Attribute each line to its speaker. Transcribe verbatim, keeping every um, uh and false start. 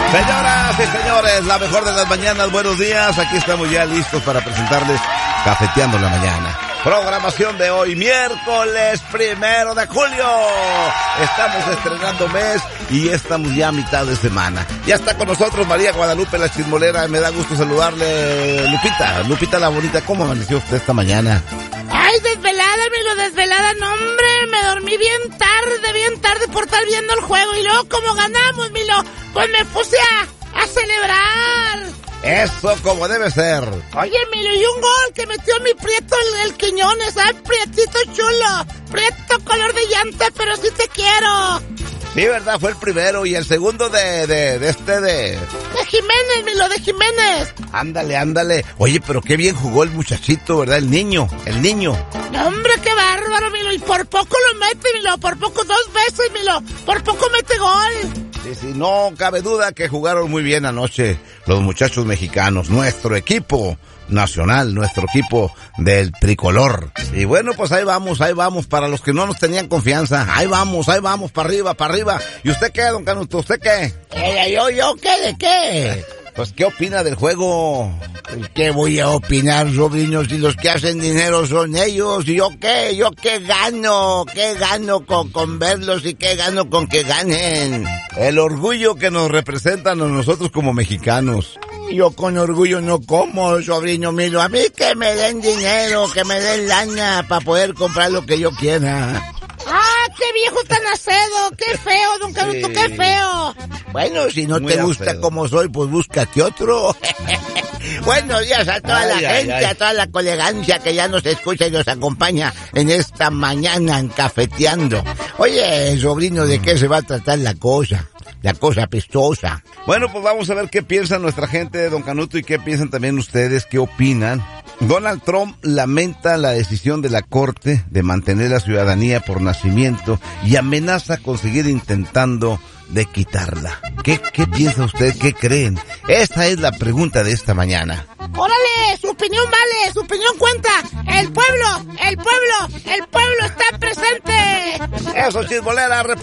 Speaker 1: Señoras y señores, la mejor de las mañanas, buenos días. Aquí estamos ya listos para presentarles Cafeteando la Mañana. Programación de hoy, miércoles primero de julio. Estamos estrenando mes y estamos ya a mitad de semana. Ya está con nosotros María Guadalupe, la chismolera. Me da gusto saludarle, Lupita. Lupita la bonita, ¿cómo amaneció usted esta mañana?
Speaker 2: Ay, desvelada, Milo, desvelada, no, hombre, me dormí bien tarde, bien tarde por estar viendo el juego. Y luego, como ganamos, Milo, pues me puse a, a celebrar.
Speaker 1: Eso como debe ser.
Speaker 2: Oye, Milo, y un gol que metió mi Prieto, el, el Quiñones, ¿sabes? Prietito chulo, Prieto color de llanta, pero sí te quiero.
Speaker 1: Sí, ¿verdad? Fue el primero y el segundo de, de, de este de...
Speaker 2: De Jiménez, Milo, de Jiménez.
Speaker 1: Ándale, ándale. Oye, pero qué bien jugó el muchachito, ¿verdad? El niño, el niño.
Speaker 2: No, hombre, qué bárbaro, Milo, y por poco lo mete, Milo, por poco, dos veces, Milo, por poco mete gol.
Speaker 1: Sí, sí, no cabe duda que jugaron muy bien anoche los muchachos mexicanos, nuestro equipo nacional, nuestro equipo del tricolor. Y bueno, pues ahí vamos, ahí vamos, para los que no nos tenían confianza, ahí vamos, ahí vamos, para arriba, para arriba. ¿Y usted qué, don Canuto? ¿Usted qué?
Speaker 2: Eh, yo, yo, ¿qué de qué?
Speaker 1: Pues, ¿qué opina del juego?
Speaker 2: ¿Qué voy a opinar, sobrinos? Si los que hacen dinero son ellos. ¿Y yo qué? ¿Yo qué gano? ¿Qué gano con, con verlos y qué gano con que ganen?
Speaker 1: El orgullo que nos representan a nosotros como mexicanos.
Speaker 2: Yo con orgullo no como, sobrino Milo. A mí que me den dinero, que me den lana para poder comprar lo que yo quiera. ¡Ah, qué viejo tan acedo! ¡Qué feo, don Canuto, sí. ¡Qué feo! Bueno, si no
Speaker 1: Muy
Speaker 2: te gusta
Speaker 1: acedo.
Speaker 2: como soy, pues búscate otro. Buenos días a toda
Speaker 1: ay,
Speaker 2: la
Speaker 1: ay,
Speaker 2: gente,
Speaker 1: ay.
Speaker 2: a toda la colegancia que ya nos escucha y nos acompaña en esta mañana en Cafeteando. Oye, sobrino, ¿de qué se va a tratar la cosa? La cosa pestosa.
Speaker 1: Bueno, pues vamos a ver qué piensa nuestra gente, don Canuto, y qué piensan también ustedes, qué opinan. Donald Trump lamenta la decisión de la Corte de mantener la ciudadanía por nacimiento y amenaza con seguir intentando de quitarla. ¿Qué, qué piensa usted? ¿Qué creen? Esta es la pregunta de esta mañana.
Speaker 2: ¡Órale! Su opinión vale, su opinión cuenta. El pueblo, el pueblo, el pueblo está presente.
Speaker 1: Eso, chismolera,